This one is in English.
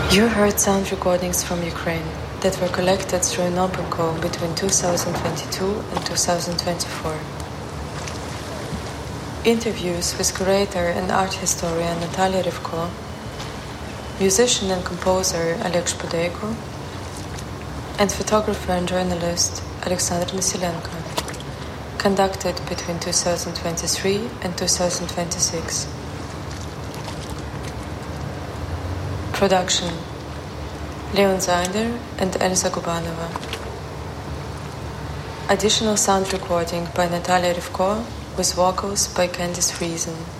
You heard sound recordings from Ukraine that were collected through Nopenco between 2022 and 2024. Interviews with curator and art historian Natalia Rivko, musician and composer Oleg Shpudeyko, and photographer and journalist Alexander Nasilenko, conducted between 2023 and 2026. Production: Leon Zeinder and Elsa Gubanova. Additional sound recording by Natalia Rivko with vocals by Candice Reason.